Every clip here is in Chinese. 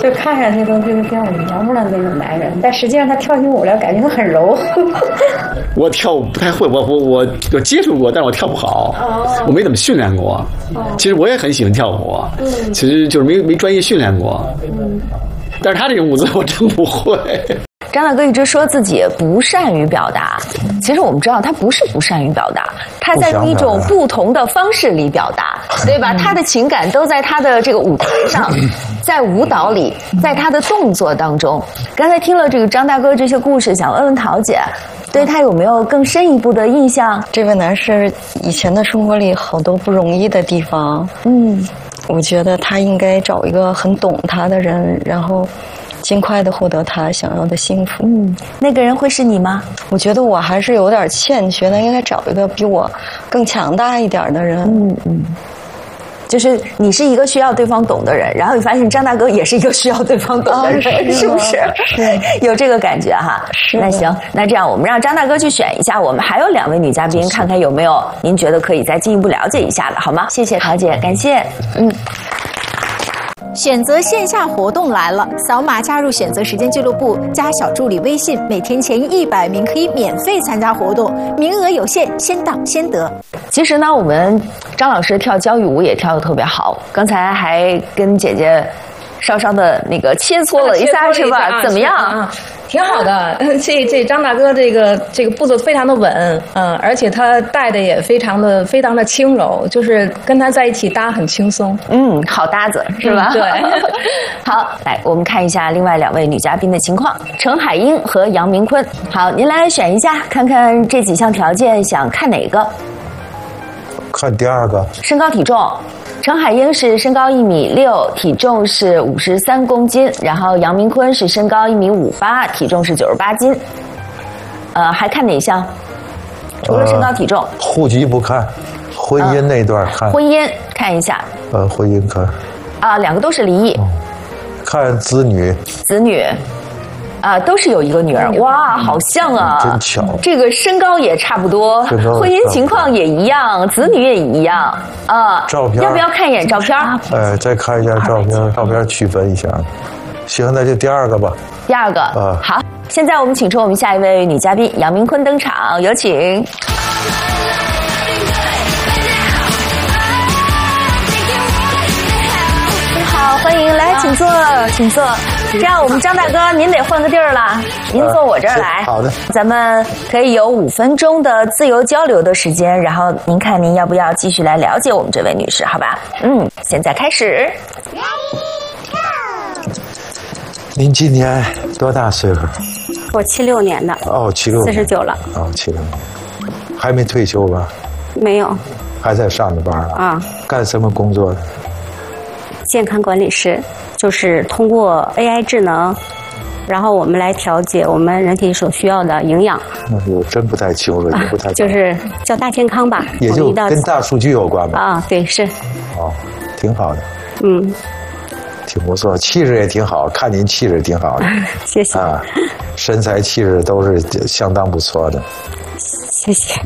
就看上去都是像我们娘们的那种男人，但实际上他跳起舞来感觉他很柔。 我跳舞不太会，我接触过，但是我跳不好，我没怎么训练过。其实我也很喜欢跳舞，其实就是没专业训练过。但是他这种舞姿我真不会。 张大哥一直说自己不善于表达，其实我们知道他不是不善于表达，他在用一种不同的方式里表达，对吧？他的情感都在他的这个舞台上，在舞蹈里，在他的动作当中。刚才听了这个张大哥这些故事，想问问桃姐，对他有没有更深一步的印象？ 这位男士以前的生活里好多不容易的地方，我觉得他应该找一个很懂他的人，然后尽快的获得他想要的幸福。 那个人会是你吗？ 我觉得我还是有点欠缺的，应该找一个比我更强大一点的人。 就是你是一个需要对方懂的人，然后你发现张大哥也是一个需要对方懂的人，是不是？ 是有这个感觉哈。那行，那这样我们让张大哥去选一下，我们还有2位女嘉宾，看看有没有您觉得可以再进一步了解一下的，好吗？谢谢桃姐，感谢。 选择线下活动来了，扫码加入选择时间俱乐部，加小助理微信，每天前100名可以免费参加活动，名额有限，先到先得。 其实呢，我们张老师跳交谊舞也跳得特别好，刚才还跟姐姐稍稍的那个切磋了一下，是吧？怎么样？ 挺好的，这张大哥这个步骤非常的稳，而且他带的也非常的轻柔，就是跟他在一起搭很轻松， 好搭子是吧？ 对。 好，来我们看一下另外2位女嘉宾的情况，程海英和杨明坤。好，您来选一下，看看这几项条件想看哪个？ 看第2个。 身高体重。程海英是身高1.6米，体重是53公斤，然后杨明坤是身高1.58米，体重是98斤。还看哪项？除了身高体重， 户籍不看，婚姻那段看。 婚姻看一下。 婚姻看。 2个都是离异。 看子女。 子女。都是有一个女儿，哇，好像啊！ 真巧， 这个身高也差不多，婚姻情况也一样，子女也一样照片要不要看一眼照片？ 再看一下照片，照片区分一下。行，那就第2个吧。 第2个，好，现在我们请出我们下一位女嘉宾杨明坤登场，有请。好，欢迎，来，请坐，请坐。这样，我们张大哥，您得换个地儿了，您坐我这儿来。 好的。 咱们可以有5分钟的自由交流的时间，然后您看您要不要继续来了解我们这位女士，好吧？现在开始。 您今年多大岁数？ 我76年的。 76年。 49了。 76年。还没退休吧？ 没有。 还在上着班啊？干什么工作的？ 健康管理师，就是通过 AI 智能，然后我们来调节我们人体所需要的营养。 我真不太清楚，也不太就是叫大健康吧， 也就跟大数据有关吧。 对，是。 挺好的。挺不错，气质也挺好，看您气质挺好的。 谢谢。 身材气质都是相当不错的。 谢谢。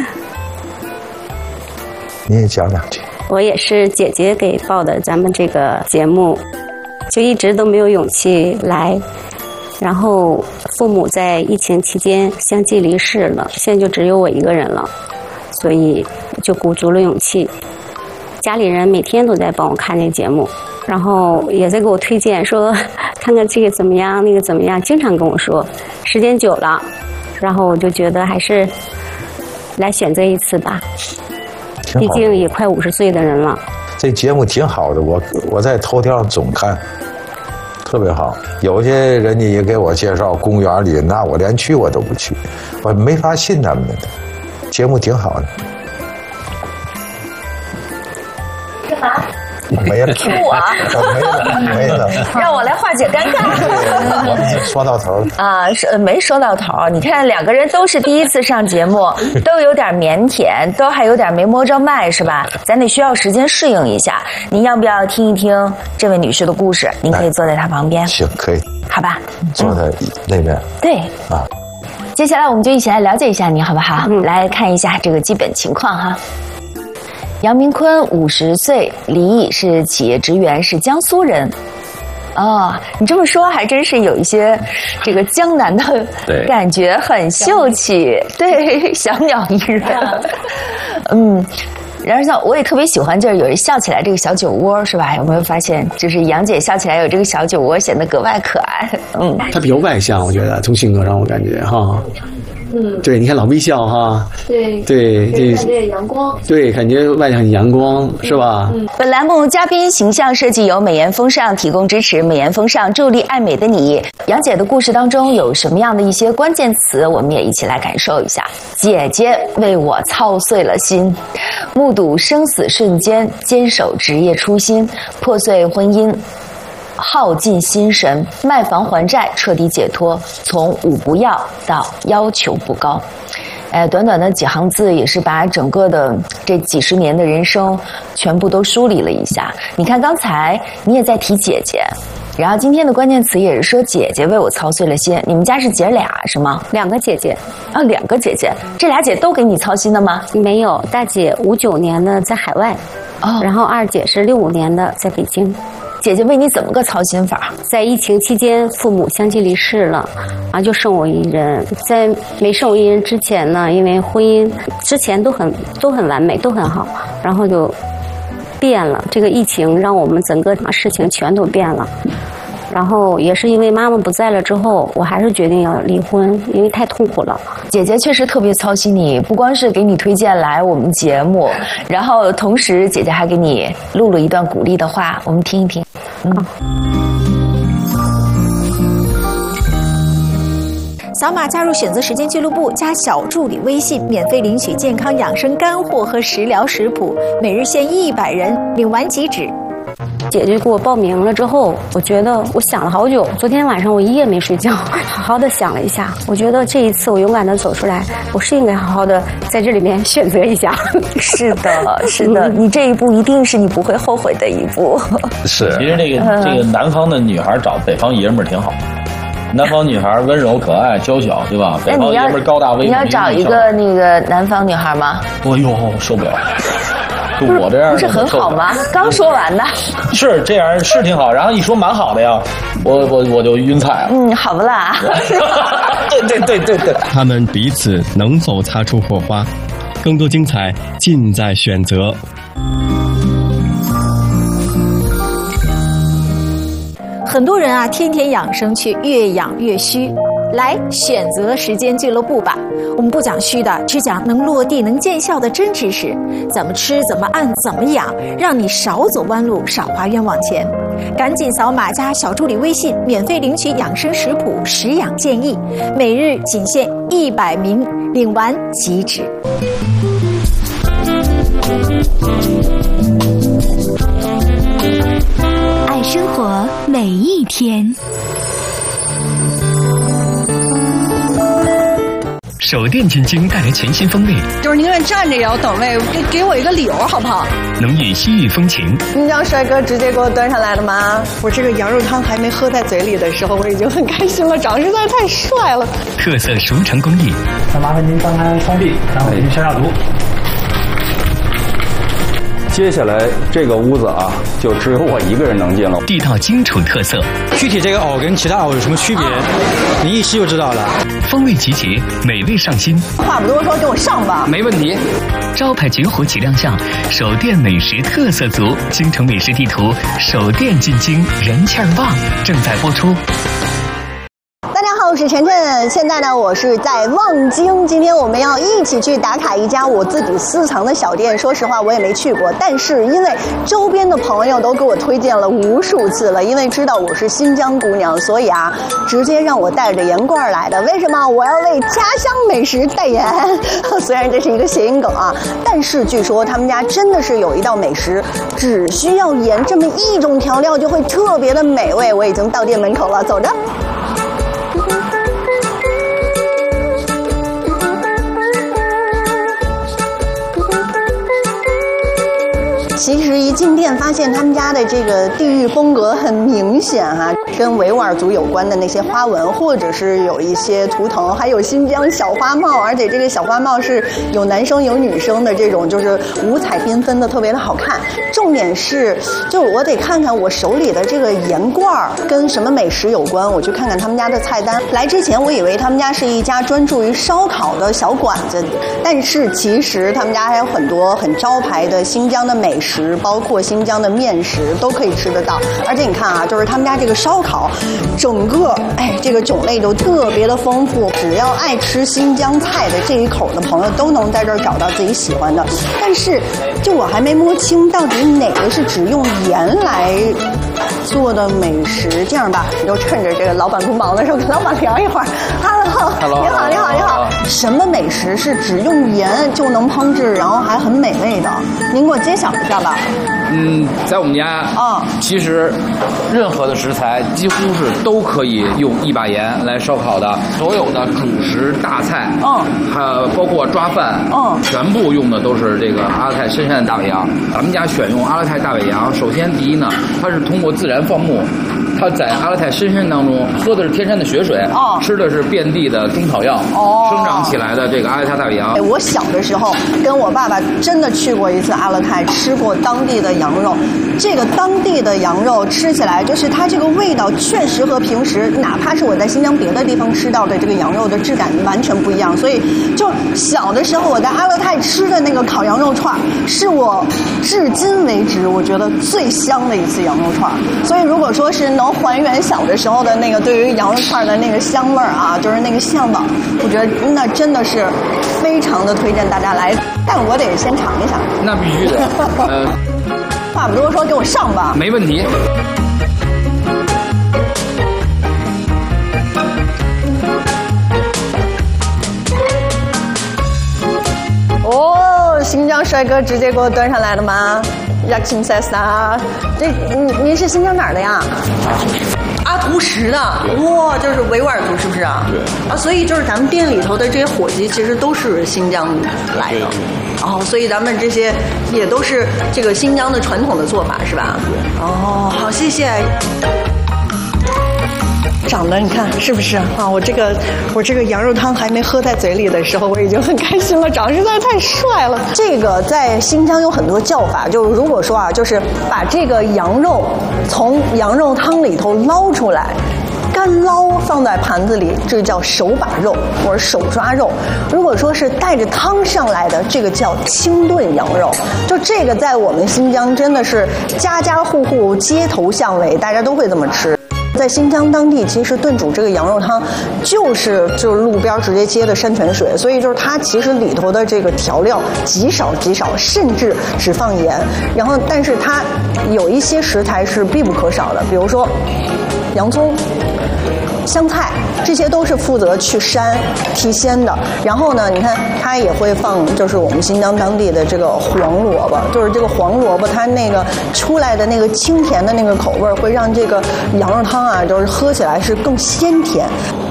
您也讲2句。 我也是姐姐给报的咱们这个节目，就一直都没有勇气来，然后父母在疫情期间相继离世了，现在就只有我一个人了，所以就鼓足了勇气。家里人每天都在帮我看这个节目，然后也在给我推荐说看看这个怎么样，那个怎么样，经常跟我说。时间久了，然后我就觉得还是来选择一次吧。毕竟也快50岁的人了。 这节目挺好的，我在头条上总看，特别好。有些人家也给我介绍公园里，那我连去我都不去，我没法信他们的。节目挺好的。 干嘛？ 没了。 听我啊！ 没了。 让我来化解尴尬。 我们说到头了没说到头。你看2个人都是第一次上节目，都有点腼腆，都还有点没摸着麦，是吧？咱得需要时间适应一下。您要不要听一听这位女士的故事？您可以坐在她旁边。 行，可以。 好吧。 坐在那边。 对。接下来我们就一起来了解一下你，好不好？来看一下这个基本情况哈。杨明坤50岁，离异，是企业职员，是江苏人。 哦，你这么说还真是有一些这个江南的感觉，很秀气。对，小鸟依人。然后我也特别喜欢，就是有人笑起来这个小酒窝，是吧？有没有发现，就是杨姐笑起来有这个小酒窝，显得格外可爱。 她比较外向，我觉得从性格上我感觉哈。对，你看老微笑哈，对，感觉阳光， 对，感觉外向很阳光，是吧？ 本栏目嘉宾形象设计由美颜风尚提供支持，美颜风尚助力爱美的你。杨姐的故事当中有什么样的一些关键词，我们也一起来感受一下。姐姐为我操碎了心，目睹生死瞬间，坚守职业初心，破碎婚姻，耗尽心神，卖房还债，彻底解脱，从五不要到要求不高。短短的几行字也是把整个的这几十年的人生全部都梳理了一下。你看刚才你也在提姐姐，然后今天的关键词也是说姐姐为我操碎了心。你们家是姐俩是吗 ？2个姐姐啊，2个姐姐，这俩姐都给你操心的吗？ 没有，大姐59年的在海外，然后二姐是65年的在北京。 姐姐为你怎么个操心法？ 在疫情期间，父母相继离世了，就剩我一人。在没剩我一人之前呢，因为婚姻之前都很完美，都很好，然后就变了。这个疫情让我们整个事情全都变了。然后也是因为妈妈不在了之后，我还是决定要离婚，因为太痛苦了。 姐姐确实特别操心你，不光是给你推荐来我们节目，然后同时姐姐还给你录了一段鼓励的话，我们听一听。 扫码加入选择时间俱乐部，加小助理微信，免费领取健康养生干货和食疗食谱，每日限100人，领完即止。 姐姐给我报名了之后，我觉得我想了好久，昨天晚上我一夜没睡觉，好好的想了一下，我觉得这一次我勇敢的走出来，我是应该好好的在这里面选择一下。 是的，是的，你这一步一定是你不会后悔的一步。 是，其实这个南方的女孩找北方爷们儿挺好。南方女孩温柔可爱娇小，对吧？北方爷们儿高大威猛。 你要找一个那个南方女孩吗？ 哎呦，受不了！就我这样不是很好吗？刚说完的。 是这样，是挺好。然后一说蛮好的呀，我就晕菜了。 好不啦？ 对。 他们彼此能否擦出火花？更多精彩尽在选择。 很多人天天养生，却越养越虚。来选择时间俱乐部吧，我们不讲虚的，只讲能落地能见效的真知识，怎么吃怎么按怎么养，让你少走弯路，少花冤枉钱。赶紧扫码加小助理微信，免费领取养生食谱、食养建议，每日仅限100名，领完即止。 爱生活每一天。 手电进京带来全新风味， 就是宁愿站着也要等位，给我一个理由好不好？ 浓郁西域风情。 你让帅哥直接给我端上来了吗？我这个羊肉汤还没喝在嘴里的时候，我已经很开心了，长得实在太帅了。 特色熟成工艺。 那麻烦您翻开窗壁，然后给您消下毒。 接下来这个屋子就只有我一个人能进了。 地道荆楚特色， 具体这个藕跟其他藕有什么区别？你一吸就知道了。 风味集结，美味上心。 话不多说，给我上吧。 没问题。招牌绝活起亮相，手电美食特色足，京城美食地图，手电进京，人气儿旺，正在播出。 我是晨晨，现在呢，我是在望京。今天我们要一起去打卡一家我自己私藏的小店。说实话，我也没去过，但是因为周边的朋友都给我推荐了无数次了，因为知道我是新疆姑娘，所以直接让我带着盐罐来的。为什么？我要为家乡美食代言。虽然这是一个谐音梗但是据说他们家真的是有一道美食，只需要盐这么一种调料就会特别的美味。我已经到店门口了，走着。 其实一进店发现他们家的这个地域风格很明显哈，跟维吾尔族有关的那些花纹，或者是有一些图腾，还有新疆小花帽，而且这个小花帽是有男生有女生的这种，就是五彩缤纷的，特别的好看。重点是，就我得看看我手里的这个盐罐跟什么美食有关，我去看看他们家的菜单。来之前我以为他们家是一家专注于烧烤的小馆子，但是其实他们家还有很多很招牌的新疆的美食，包括新疆的面食都可以吃得到。而且你看啊，就是他们家这个烧烤，整个这个种类都特别的丰富，只要爱吃新疆菜的这一口的朋友都能在这儿找到自己喜欢的。但是就我还没摸清到底哪个是只用盐来做的美食。这样吧，你就趁着这个老板不忙的时候跟老板聊一会儿。Hello， 你好，你好，你好。什么美食是只用盐就能烹制，然后还很美味的？您给我揭晓一下吧。 在我们家其实任何的食材几乎是都可以用一把盐来烧烤的，所有的主食大菜，还包括抓饭，全部用的都是这个阿勒泰深山的大北洋。咱们家选用阿勒泰大北洋，首先第一呢，它是通过自然放牧。它在阿勒泰深山当中喝的是天山的雪水，吃的是遍地的中草药，生长起来的这个阿勒泰大北洋。 我小的时候跟我爸爸真的去过一次阿勒泰，吃过当地的羊肉。这个当地的羊肉吃起来，就是它这个味道确实和平时哪怕是我在新疆别的地方吃到的这个羊肉的质感完全不一样。所以就小的时候我在阿勒泰吃的那个烤羊肉串，是我至今为止我觉得最香的一次羊肉串。所以如果说是能还原小的时候的那个对于羊肉串的那个香味儿啊，就是那个向往，我觉得那真的是非常的推荐大家来，但我得先尝一下。 那必须的。 话不多说，给我上吧。 没问题。 哦，新疆帅哥直接给我端上来了吗？亚青塞萨，这您是新疆哪儿的呀？阿图什的，哇，就是维吾尔族是不是啊？对。啊，所以就是咱们店里头的这些伙计其实都是新疆来的。哦，所以咱们这些也都是这个新疆的传统的做法是吧？对。哦，好，谢谢。长得你看是不是啊？我这个羊肉汤还没喝在嘴里的时候，我已经很开心了。长得实在太帅了。这个在新疆有很多叫法，就如果说啊，就是把这个羊肉从羊肉汤里头捞出来。干捞放在盘子里，这叫手把肉或者手抓肉。如果说是带着汤上来的，这个叫清炖羊肉。就这个在我们新疆真的是家家户户、街头巷尾，大家都会这么吃。在新疆当地，其实炖煮这个羊肉汤就是路边直接接的山泉水，所以就是它其实里头的这个调料极少，甚至只放盐。然后，但是它有一些食材是必不可少的，比如说洋葱、香菜，这些都是负责去膻提鲜的。然后呢，你看它也会放，就是我们新疆当地的这个黄萝卜，就是这个黄萝卜它那个出来的那个清甜的那个口味，会让这个羊肉汤啊，就是喝起来是更鲜甜。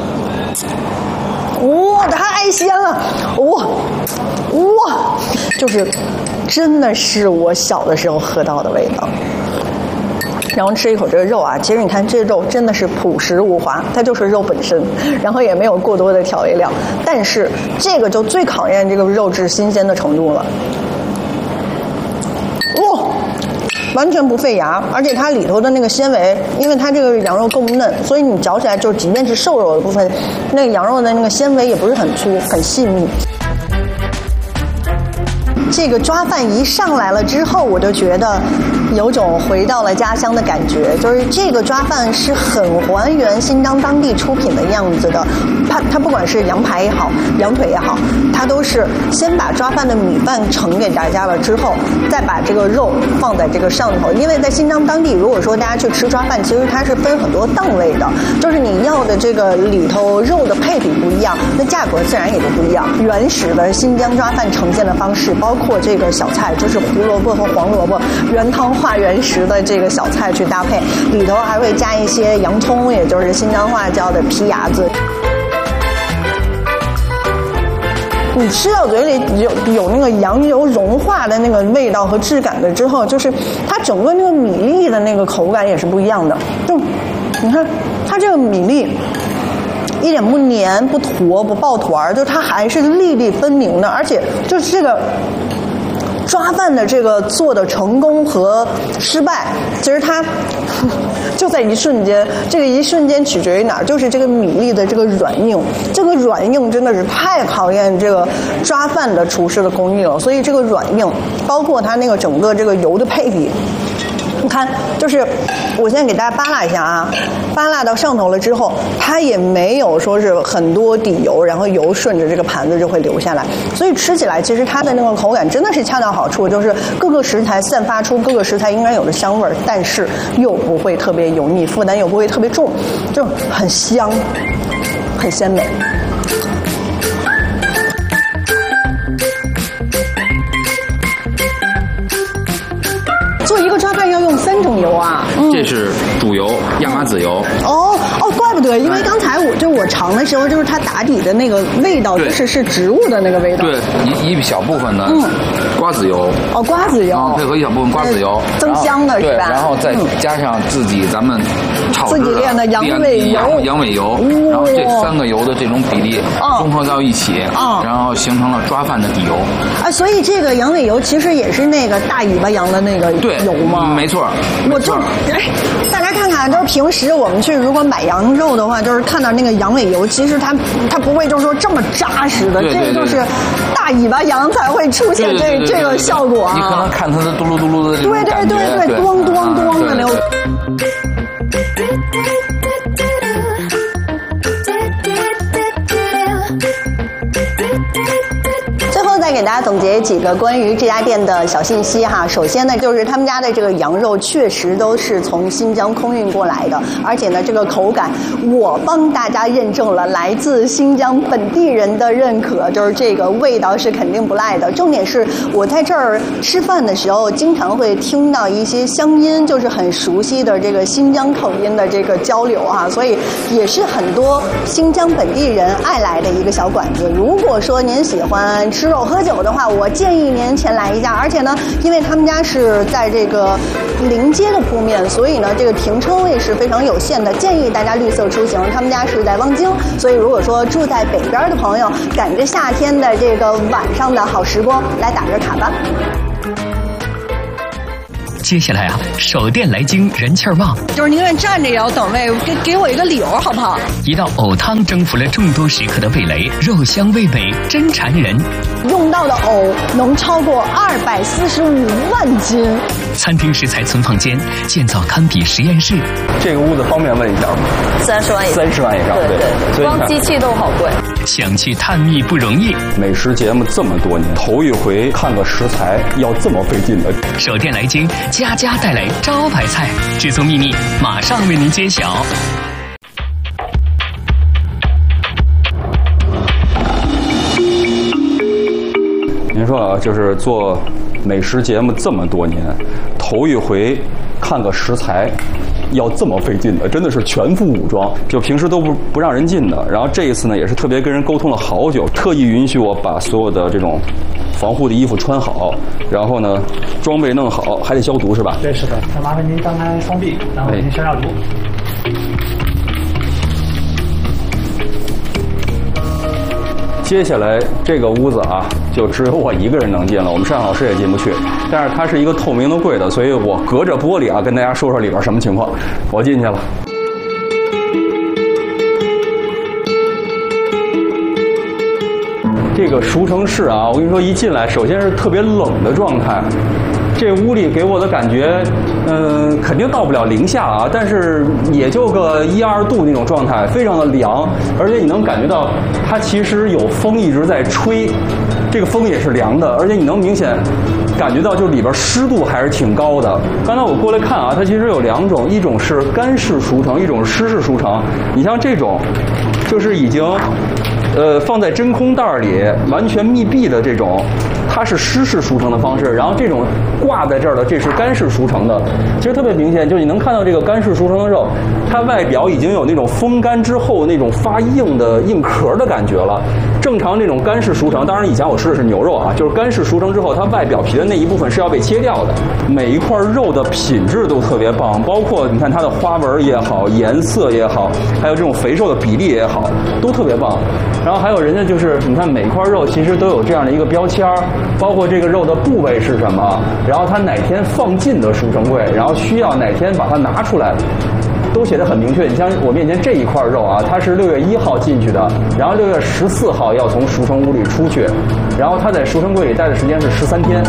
哇，太鲜了！哇，就是真的是我小的时候喝到的味道。然后吃一口这个肉啊，其实你看这肉真的是朴实无华，它就是肉本身，然后也没有过多的调味料，但是这个就最考验这个肉质新鲜的程度了。哇，完全不费牙，而且它里头的那个纤维，因为它这个羊肉够嫩，所以你嚼起来就即便是瘦肉的部分，那个羊肉的那个纤维也不是很粗，很细密。这个抓饭一上来了之后，我就觉得有种回到了家乡的感觉，就是这个抓饭是很还原新疆当地出品的样子的。它不管是羊排也好，羊腿也好，它都是先把抓饭的米饭盛给大家了之后，再把这个肉放在这个上头。因为在新疆当地，如果说大家去吃抓饭，其实它是分很多档位的，就是你要的这个里头肉的配比不一样，那价格自然也就不一样。原始的新疆抓饭呈现的方式，包括这个小菜，就是胡萝卜和黄萝卜原汤化原食的这个小菜去搭配，里头还会加一些洋葱，也就是新疆话叫的皮牙子。 你吃到嘴里有那个羊油融化的那个味道和质感的之后，就是它整个那个米粒的那个口感也是不一样的。就你看它这个米粒。一点不黏不坨不抱团，就它还是粒粒分明的，而且就是这个抓饭的这个做的成功和失败，其实它就在一瞬间，这个一瞬间取决于哪儿？就是这个米粒的这个软硬，这个软硬真的是太考验这个抓饭的厨师的工艺了。所以这个软硬，包括它那个整个这个油的配比。你看，就是我现在给大家扒拉一下啊，扒拉到上头了之后，它也没有说是很多底油，然后油顺着这个盘子就会流下来，所以吃起来其实它的那个口感真的是恰到好处，就是各个食材散发出各个食材应该有的香味儿，但是又不会特别油腻，负担又不会特别重，就很香，很鲜美。做一个抓饭要用3种油啊？ 这是主油，亚麻籽油。 哦，怪不得，因为刚才我尝的时候，就是它打底的那个味道，是植物的那个味道。 对，一小部分的瓜子油。 哦，瓜子油。 配合一小部分瓜子油， 增香的是吧？ 对，然后再加上咱们炒制的自己炼的羊尾油， 然后这3个油的这种比例综合到一起，然后形成了抓饭的底油。 啊，所以这个羊尾油其实也是那个大尾巴羊的那个油吗？ 没错。 大家看看，就是平时我们去如果买羊肉的话，就是看到那个羊尾油，其实它不会就是说这么扎实的，这个就是大尾巴羊才会出现这个效果啊。 你可能看它的嘟噜嘟噜的这种感觉， 对，咚咚咚的那种。再给大家总结几个关于这家店的小信息哈。首先呢，就是他们家的这个羊肉确实都是从新疆空运过来的，而且呢，这个口感我帮大家认证了，来自新疆本地人的认可，就是这个味道是肯定不赖的。重点是我在这儿吃饭的时候，经常会听到一些乡音，就是很熟悉的这个新疆口音的这个交流啊，所以也是很多新疆本地人爱来的一个小馆子。如果说您喜欢吃肉喝酒的话，我建议您前来一下。而且呢，因为他们家是在这个临街的铺面，所以呢，这个停车位是非常有限的，建议大家绿色出行。他们家是在望京，所以如果说住在北边的朋友，赶着夏天的这个晚上的好时光，来打个卡吧。 接下来啊，首店来京，人气儿旺， 就是宁愿站着也要等位，给我一个理由好不好？ 一道藕汤征服了众多食客的味蕾，肉香味美，真馋人。 用到的藕能超过245万斤。 餐厅食材存放间，建造堪比实验室。 这个屋子方便问一下吗 ？30万以上。 30万以上， 对，光机器都好贵。 想去探秘不容易， 美食节目这么多年，头一回看个食材要这么费劲的。 首店来京，家家带来招牌菜，制作秘密马上为您揭晓。 您说啊，就是做美食节目这么多年，头一回看个食材要这么费劲的，真的是全副武装，就平时都不让人进的。然后这一次呢，也是特别跟人沟通了好久，特意允许我把所有的这种防护的衣服穿好，然后呢，装备弄好，还得消毒是吧？ 对，是的。那麻烦您张开双臂，然后给您消毒。 接下来这个屋子啊，就只有我一个人能进了，我们单老师也进不去。但是它是一个透明的柜子，所以我隔着玻璃啊，跟大家说说里边什么情况。我进去了。这个熟成室啊，我跟你说，一进来首先是特别冷的状态。这屋里给我的感觉，肯定到不了零下啊，但是也就个1、2度那种状态，非常的凉，而且你能感觉到它其实有风一直在吹，这个风也是凉的，而且你能明显感觉到就里边湿度还是挺高的。刚才我过来看啊，它其实有2种，一种是干式熟成，一种是湿式熟成。你像这种，就是已经放在真空袋里完全密闭的这种， 它是湿式熟成的方式，然后这种挂在这儿的这是干式熟成的，其实特别明显，就是你能看到这个干式熟成的肉，它外表已经有那种风干之后那种发硬的硬壳的感觉了。正常这种干式熟成，当然以前我吃的是牛肉啊，就是干式熟成之后，它外表皮的那一部分是要被切掉的。每一块肉的品质都特别棒，包括你看它的花纹也好，颜色也好，还有这种肥瘦的比例也好，都特别棒。然后还有人家就是你看每块肉其实都有这样的一个标签，包括这个肉的部位是什么，然后它哪天放进的熟成柜，然后需要哪天把它拿出来。都写得很明确，你像我面前这一块肉啊，它是6月1号进去的，然后6月14号要从熟成屋里出去，然后它在熟成柜里待的时间是13天。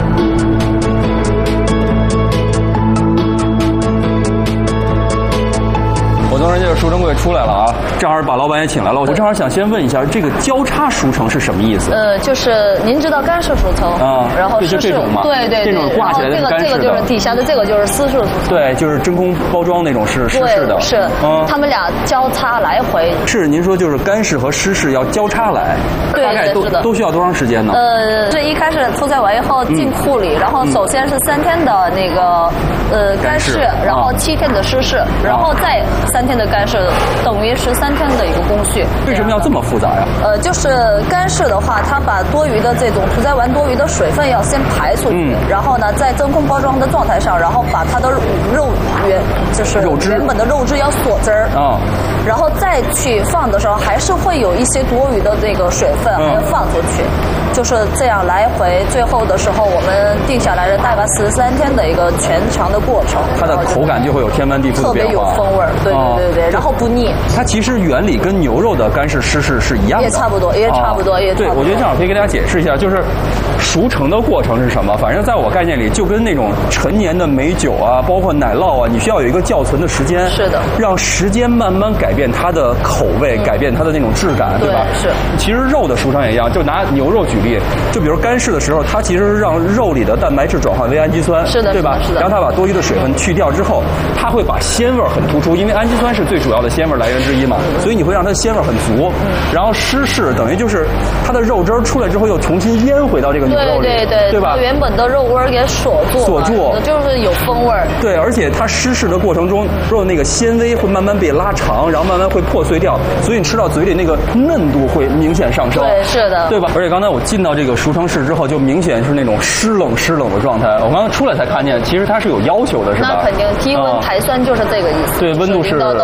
我从人家的熟成柜出来了啊，正好把老板也请来了。我正好想先问一下，这个交叉熟成是什么意思？ 就是您知道干式熟成啊， 然后就这种嘛， 对， 这种挂起来的干式的。 这个就是底下的这个就是湿式熟成。 对，就是真空包装那种是湿式的。 是，他们俩交叉来回。 是，您说就是干式和湿式要交叉来，大概都需要多长时间呢？ 这一开始屠宰完以后进库里，然后首先是3天的那个干式，然后7天的湿式，然后再3天的干式，等于13天的一个工序。 为什么要这么复杂呀？ 就是干式的话，它把多余的这种屠宰完多余的水分要先排出去，然后呢，在真空包装的状态上，然后把它的肉就是原本的肉质要锁汁儿啊，然后再去放的时候，还是会有一些多余的这个水分还要放出去。就是这样来回，最后的时候我们定下来的大概13天的一个全长的过程， 它的口感就会有天翻地覆的变化， 特别有风味儿，对，然后不腻。 它其实原理跟牛肉的干式湿式是一样的， 也差不多。 对，我觉得正好可以给大家解释一下，就是熟成的过程是什么。反正在我概念里，就跟那种陈年的美酒啊，包括奶酪啊，你需要有一个窖存的时间， 是的， 让时间慢慢改变它的口味，改变它的那种质感，对吧？ 是。 其实肉的熟成也一样，就拿牛肉举例，就比如干式的时候，它其实是让肉里的蛋白质转换为氨基酸， 是的， 对吧？然后它把多余的水分去掉之后，它会把鲜味很突出，因为氨基酸是最主要的鲜味来源之一嘛，所以你会让它鲜味很足。然后湿式等于就是它的肉汁儿出来之后又重新腌回到这个牛肉里，对吧？ 原本的肉味儿给锁住，就是有风味儿。 对，而且它湿式的过程中，肉的那个纤维会慢慢被拉长，然后慢慢会破碎掉，所以你吃到嘴里那个嫩度会明显上升。 对，是的， 对吧？而且刚才我进到这个熟成室之后，就明显是那种湿冷的状态。我刚刚出来才看见，其实它是有要求的，是吧？ 那肯定，低温排酸就是这个意思。 对，温度是0到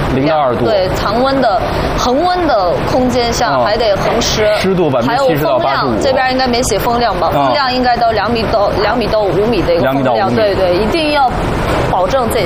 2度。 对，常温的、恒温的空间下还得恒湿， 湿度70%到85%。 这边应该没写风量吧？风量应该到2米到5米的一个风量。对，一定要保证这